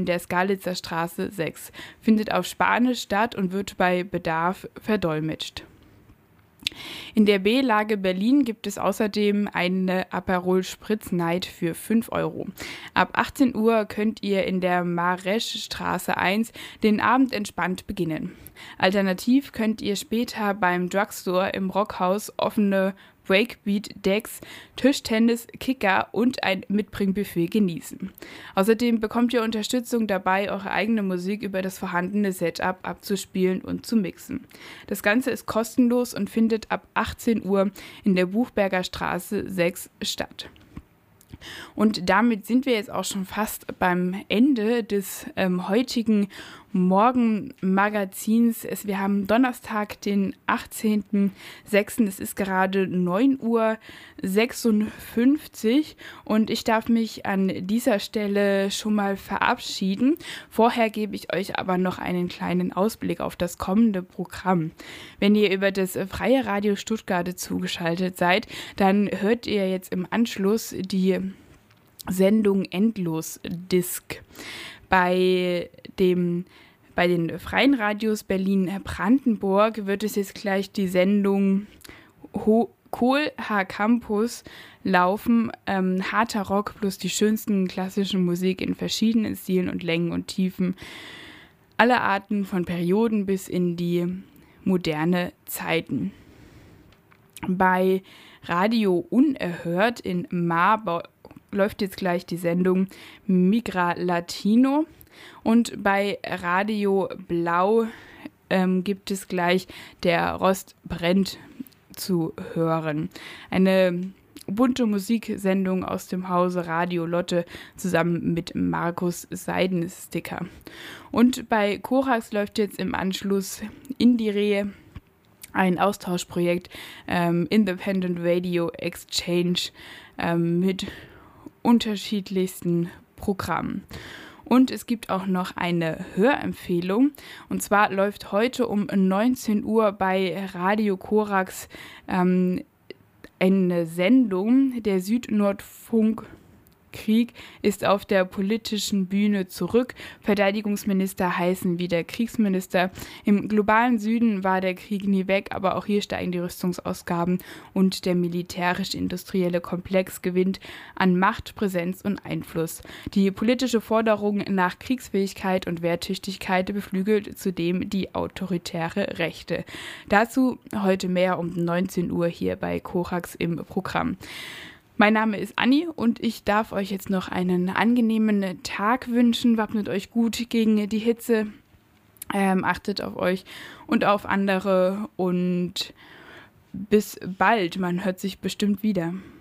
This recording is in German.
in der Skalitzer Straße 6, findet auf Spanisch statt und wird bei Bedarf verdolmetscht. In der B-Lage Berlin gibt es außerdem eine Aperol Spritz Night für 5 Euro. Ab 18 Uhr könnt ihr in der Mareschstraße 1 den Abend entspannt beginnen. Alternativ könnt ihr später beim Drugstore im Rockhaus offene Breakbeat-Decks, Tischtennis, Kicker und ein Mitbringbuffet genießen. Außerdem bekommt ihr Unterstützung dabei, eure eigene Musik über das vorhandene Setup abzuspielen und zu mixen. Das Ganze ist kostenlos und findet ab 18 Uhr in der Buchberger Straße 6 statt. Und damit sind wir jetzt auch schon fast beim Ende des heutigen Morgenmagazins. Wir haben Donnerstag, den 18.06. Es ist gerade 9:56 Uhr und ich darf mich an dieser Stelle schon mal verabschieden. Vorher gebe ich euch aber noch einen kleinen Ausblick auf das kommende Programm. Wenn ihr über das Freie Radio Stuttgart zugeschaltet seid, dann hört ihr jetzt im Anschluss die Sendung Endlosdisk. Bei den Freien Radios Berlin-Brandenburg wird es jetzt gleich die Sendung Kohl H-Campus laufen. Harter Rock plus die schönsten klassischen Musik in verschiedenen Stilen und Längen und Tiefen. Alle Arten von Perioden bis in die moderne Zeiten. Bei Radio Unerhört in Marburg läuft jetzt gleich die Sendung Migra Latino und bei Radio Blau gibt es gleich Der Rost brennt zu hören. Eine bunte Musiksendung aus dem Hause Radio Lotte zusammen mit Markus Seidensticker. Und bei Korax läuft jetzt im Anschluss in die Rehe ein Austauschprojekt Independent Radio Exchange mit unterschiedlichsten Programmen. Und es gibt auch noch eine Hörempfehlung. Und zwar läuft heute um 19 Uhr bei Radio Korax eine Sendung. Der Süd-Nord-Funk Krieg ist auf der politischen Bühne zurück. Verteidigungsminister heißen wieder Kriegsminister. Im globalen Süden war der Krieg nie weg, aber auch hier steigen die Rüstungsausgaben und der militärisch-industrielle Komplex gewinnt an Macht, Präsenz und Einfluss. Die politische Forderung nach Kriegsfähigkeit und Wehrtüchtigkeit beflügelt zudem die autoritäre Rechte. Dazu heute mehr um 19 Uhr hier bei Korax im Programm. Mein Name ist Anni und ich darf euch jetzt noch einen angenehmen Tag wünschen. Wappnet euch gut gegen die Hitze, achtet auf euch und auf andere und bis bald. Man hört sich bestimmt wieder.